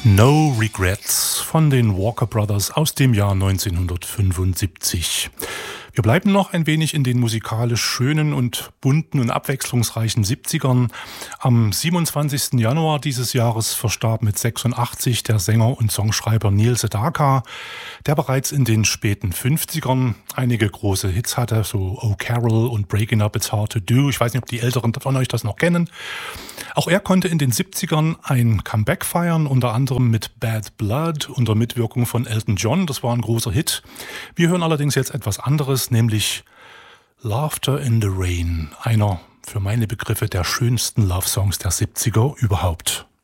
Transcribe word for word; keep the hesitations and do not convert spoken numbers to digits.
No Regrets von den Walker Brothers aus dem Jahr neunzehnhundertfünfundsiebzig. Wir bleiben noch ein wenig in den musikalisch schönen und bunten und abwechslungsreichen siebzigern. Am siebenundzwanzigsten Januar dieses Jahres verstarb mit sechsundachtzig der Sänger und Songschreiber Neil Sedaka, der bereits in den späten fünfzigern einige große Hits hatte, so Oh Carol und Breaking Up It's Hard to Do. Ich weiß nicht, ob die Älteren von euch das noch kennen. Auch er konnte in den siebzigern ein Comeback feiern, unter anderem mit Bad Blood unter Mitwirkung von Elton John. Das war ein großer Hit. Wir hören allerdings jetzt etwas anderes, nämlich Laughter in the Rain, einer für meine Begriffe der schönsten Love-Songs der siebziger überhaupt.